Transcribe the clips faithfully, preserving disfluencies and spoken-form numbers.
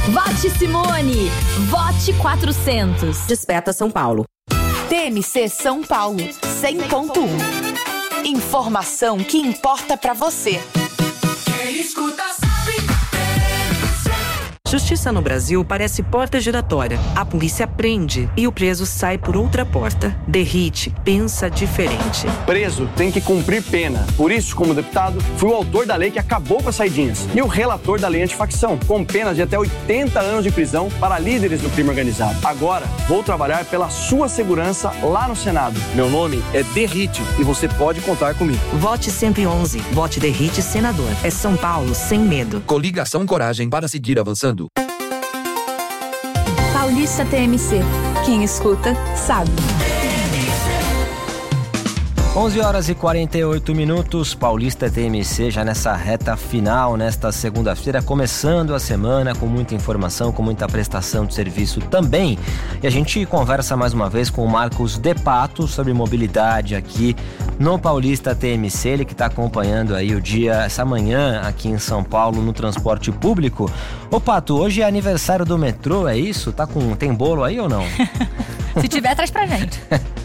Vote Simone. Vote quatrocentos. Desperta São Paulo. T M C São Paulo, cem ponto um. Informação que importa pra você. Quem escuta sabe. Justiça no Brasil parece porta giratória. A polícia prende e o preso sai por outra porta. Derrite, pensa diferente. Preso tem que cumprir pena. Por isso, como deputado, fui o autor da lei que acabou com as saidinhas e o relator da lei antifacção, com penas de até oitenta anos de prisão para líderes do crime organizado. Agora, vou trabalhar pela sua segurança lá no Senado. Meu nome é Derrite e você pode contar comigo. Vote cento e onze. Vote Derrite Senador. É São Paulo sem medo. Coligação Coragem para seguir avançando. Paulista T M C. Quem escuta, sabe. onze horas e quarenta e oito minutos, Paulista T M C já nessa reta final, nesta segunda-feira, começando a semana com muita informação, com muita prestação de serviço também. E a gente conversa mais uma vez com o Marcos De Pato sobre mobilidade aqui no Paulista T M C, ele que está acompanhando aí o dia, essa manhã aqui em São Paulo no transporte público. Ô Pato, hoje é aniversário do metrô, é isso? Tá com, tem bolo aí ou não? Se tiver, traz pra gente.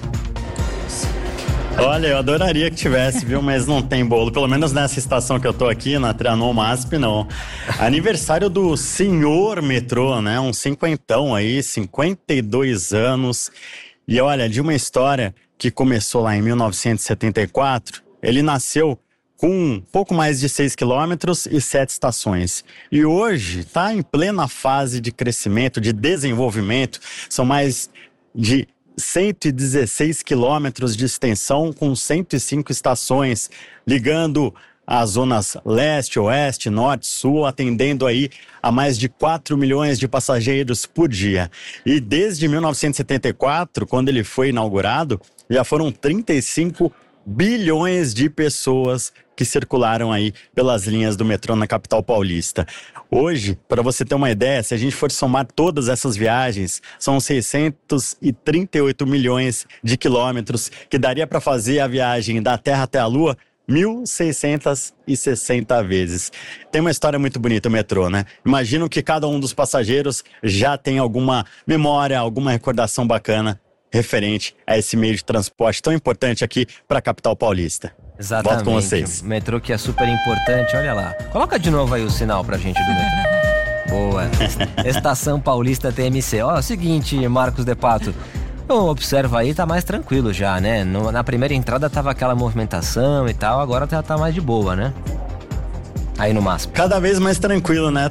Olha, eu adoraria que tivesse, viu? Mas não tem bolo. Pelo menos nessa estação que eu tô aqui, na Trianon Masp, não. Aniversário do senhor metrô, né? Um cinquentão aí, cinquenta e dois anos. E olha, de uma história que começou lá em mil novecentos e setenta e quatro, ele nasceu com um pouco mais de seis quilômetros e sete estações. E hoje está em plena fase de crescimento, de desenvolvimento. São mais de cento e dezesseis quilômetros de extensão com cento e cinco estações, ligando as zonas leste, oeste, norte, sul, atendendo aí a mais de quatro milhões de passageiros por dia. E desde mil novecentos e setenta e quatro, quando ele foi inaugurado, já foram trinta e cinco bilhões de pessoas que circularam aí pelas linhas do metrô na capital paulista. Hoje, para você ter uma ideia, se a gente for somar todas essas viagens, são seiscentos e trinta e oito milhões de quilômetros, que daria para fazer a viagem da Terra até a Lua mil seiscentas e sessenta vezes. Tem uma história muito bonita o metrô, né? Imagino que cada um dos passageiros já tem alguma memória, alguma recordação bacana referente a esse meio de transporte tão importante aqui para a capital paulista. Exatamente. Volto com vocês. Metrô que é super importante, olha lá. Coloca de novo aí o sinal pra gente do metrô. Boa. Estação Paulista T M C. Ó, é o seguinte, Marcos De Pato. Observa aí, tá mais tranquilo já, né? No, na primeira entrada tava aquela movimentação e tal, agora já tá mais de boa, né? Aí no Masp. Cada vez mais tranquilo, né?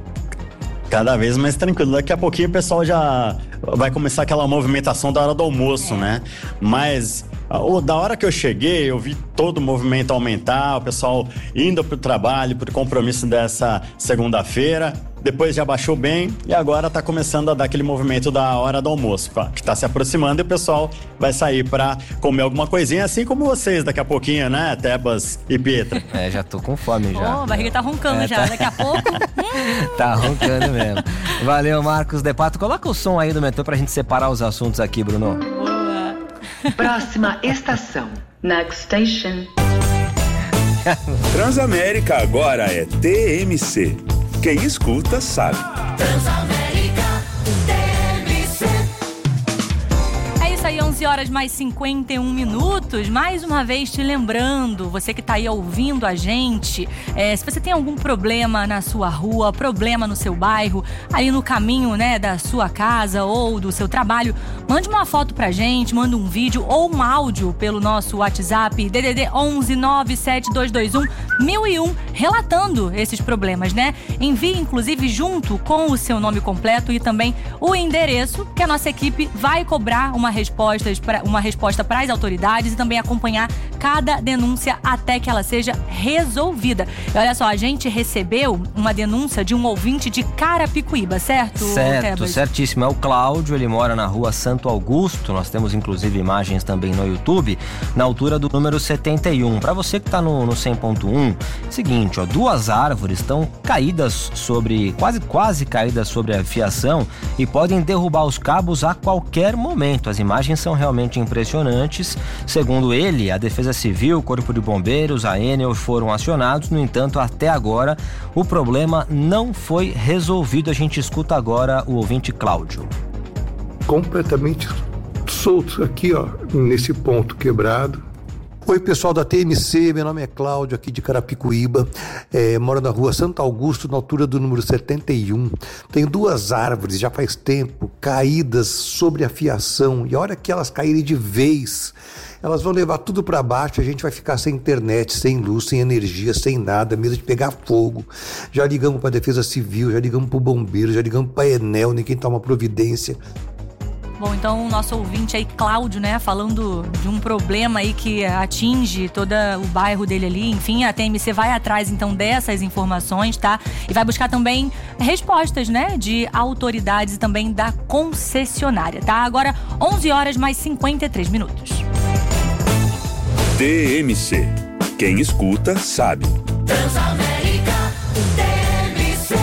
Cada vez mais tranquilo. Daqui a pouquinho o pessoal já vai começar aquela movimentação da hora do almoço, né? Mas da hora que eu cheguei, eu vi todo o movimento aumentar, o pessoal indo pro trabalho, pro compromisso dessa segunda-feira. Depois já baixou bem e agora tá começando a dar aquele movimento da hora do almoço, que tá se aproximando e o pessoal vai sair pra comer alguma coisinha, assim como vocês daqui a pouquinho, né, Tebas e Pietra? É, já tô com fome já. Oh, a barriga tá roncando é, já, tá... daqui a pouco. Tá roncando mesmo. Valeu, Marcos De Pato. Coloca o som aí do metrô pra gente separar os assuntos aqui, Bruno. Boa. Próxima estação. Next station. Transamérica agora é T M C. Quem escuta sabe. Transamérica T M C. É isso aí, onze horas mais cinquenta e um minutos. Mais uma vez te lembrando, você que tá aí ouvindo a gente, é, se você tem algum problema na sua rua, problema no seu bairro, ali no caminho, né, da sua casa ou do seu trabalho, mande uma foto pra gente, manda um vídeo ou um áudio pelo nosso WhatsApp D D D onze nove sete dois dois um mil e um, relatando esses problemas, né? Envie, inclusive, junto com o seu nome completo e também o endereço, que a nossa equipe vai cobrar uma resposta uma resposta para as autoridades e também acompanhar cada denúncia até que ela seja resolvida. E olha só, a gente recebeu uma denúncia de um ouvinte de Carapicuíba, certo? Certo, Tebas? Certíssimo. É o Cláudio, ele mora na rua Santo Augusto. Nós temos inclusive imagens também no YouTube, na altura do número setenta e um. Para você que tá no, no cem ponto um, seguinte, ó, duas árvores estão caídas sobre, quase quase caídas sobre a fiação e podem derrubar os cabos a qualquer momento. As imagens são realmente impressionantes. Segundo ele, a Defesa Civil, Corpo de Bombeiros, a Enel foram acionados. No entanto, até agora, o problema não foi resolvido. A gente escuta agora o ouvinte Cláudio. Completamente soltos aqui, ó, nesse ponto quebrado. Oi, pessoal da T M C, meu nome é Cláudio, aqui de Carapicuíba, é, moro na rua Santo Augusto, na altura do número setenta e um. Tenho duas árvores, já faz tempo, caídas sobre a fiação, e a hora que elas caírem de vez, elas vão levar tudo para baixo, a gente vai ficar sem internet, sem luz, sem energia, sem nada, medo de pegar fogo. Já ligamos para a Defesa Civil, já ligamos para o Bombeiro, já ligamos para a Enel, ninguém toma providência. Bom, então o nosso ouvinte aí, Cláudio, né, falando de um problema aí que atinge todo o bairro dele ali. Enfim, a T M C vai atrás então dessas informações, tá? E vai buscar também respostas, né, de autoridades e também da concessionária, tá? Agora, onze horas mais cinquenta e três minutos. T M C. Quem escuta, sabe. Transamérica T M C.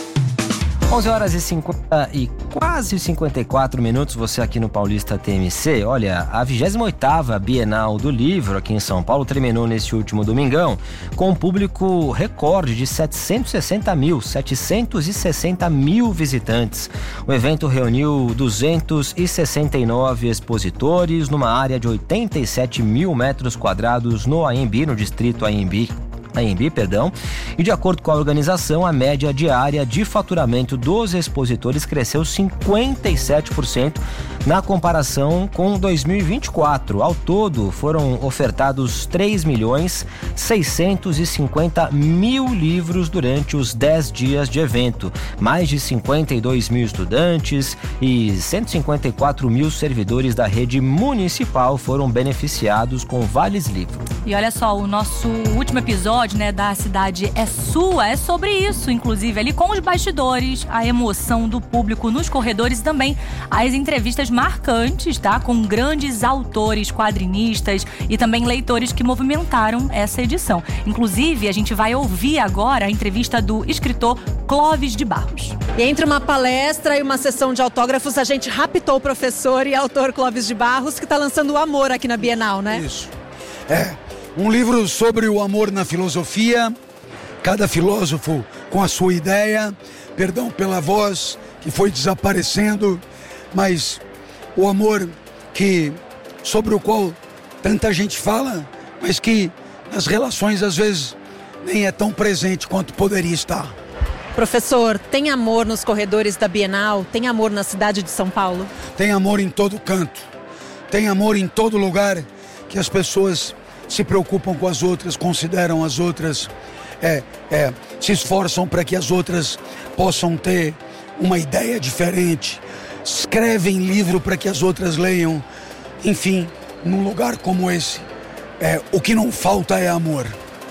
onze horas e cinquenta e quase cinquenta e quatro minutos, você aqui no Paulista T M C. Olha, a vigésima oitava Bienal do Livro aqui em São Paulo terminou neste último domingão com um público recorde de setecentos e sessenta mil, setecentos e sessenta mil visitantes. O evento reuniu duzentos e sessenta e nove expositores numa área de oitenta e sete mil metros quadrados no Anhembi, no distrito Anhembi. Anhembi, perdão, e de acordo com a organização, a média diária de faturamento dos expositores cresceu cinquenta e sete por cento na comparação com dois mil e vinte e quatro. Ao todo, foram ofertados três milhões seiscentos e cinquenta mil livros durante os dez dias de evento. Mais de cinquenta e dois mil estudantes e cento e cinquenta e quatro mil servidores da rede municipal foram beneficiados com vales livro. E olha só, o nosso último episódio, né, da Cidade é Sua, é sobre isso, inclusive ali com os bastidores, a emoção do público nos corredores e também as entrevistas marcantes, tá, com grandes autores, quadrinistas e também leitores que movimentaram essa edição. Inclusive, a gente vai ouvir agora a entrevista do escritor Clóvis de Barros. E entre uma palestra e uma sessão de autógrafos, a gente raptou o professor e autor Clóvis de Barros, que está lançando o Amor aqui na Bienal, né? Isso. É. Um livro sobre o amor na filosofia, cada filósofo com a sua ideia, perdão pela voz que foi desaparecendo, mas o amor que, sobre o qual tanta gente fala, mas que nas relações às vezes nem é tão presente quanto poderia estar. Professor, tem amor nos corredores da Bienal? Tem amor na cidade de São Paulo? Tem amor em todo canto, tem amor em todo lugar que as pessoas se preocupam com as outras, consideram as outras, é, é, se esforçam para que as outras possam ter uma ideia diferente, escrevem livro para que as outras leiam. Enfim, num lugar como esse, é, o que não falta é amor.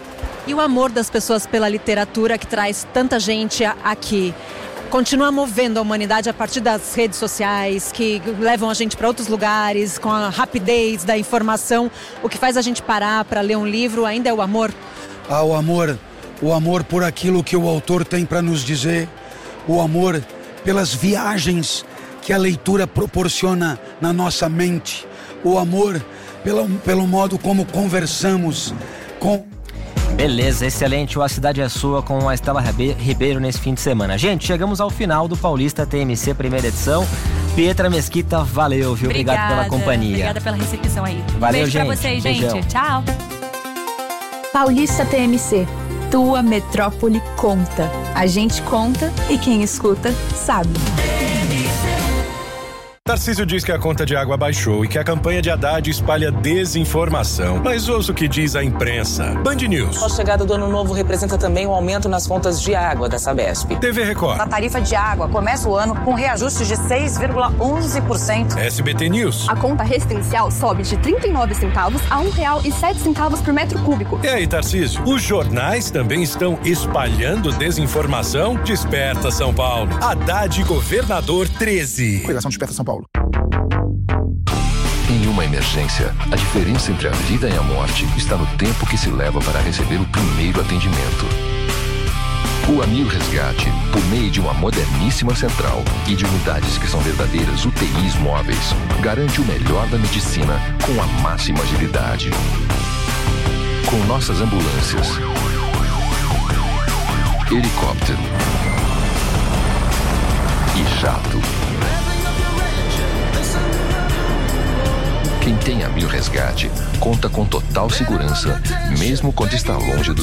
E o amor das pessoas pela literatura que traz tanta gente aqui continua movendo a humanidade a partir das redes sociais, que levam a gente para outros lugares, com a rapidez da informação. O que faz a gente parar para ler um livro ainda é o amor? Ah, o amor, o amor por aquilo que o autor tem para nos dizer, o amor pelas viagens que a leitura proporciona na nossa mente, o amor pelo, pelo modo como conversamos com... Beleza, excelente. O A Cidade é Sua com a Estela Ribeiro nesse fim de semana. Gente, chegamos ao final do Paulista T M C, primeira edição. Pietra Mesquita, valeu, viu? Obrigada, Obrigado pela companhia. Obrigada pela recepção aí. Valeu, beijo gente. pra vocês, Beijão. gente. Tchau. Paulista T M C. Tua metrópole conta. A gente conta e quem escuta sabe. Tarcísio diz que a conta de água baixou e que a campanha de Haddad espalha desinformação. Mas ouça o que diz a imprensa. Band News. A chegada do ano novo representa também um aumento nas contas de água da Sabesp. T V Record. A tarifa de água começa o ano com reajuste de seis vírgula onze por cento. S B T News. A conta residencial sobe de trinta e nove centavos a um real e sete centavos por metro cúbico. E aí, Tarcísio? Os jornais também estão espalhando desinformação? Desperta São Paulo. Haddad Governador treze. Correção Desperta São Paulo. Em uma emergência, a diferença entre a vida e a morte está no tempo que se leva para receber o primeiro atendimento. O Amil Resgate, por meio de uma moderníssima central e de unidades que são verdadeiras U T Is móveis, garante o melhor da medicina com a máxima agilidade. com nossas ambulâncias, helicóptero e jato. Quem tem a Mil Resgate conta com total segurança, mesmo quando está longe dos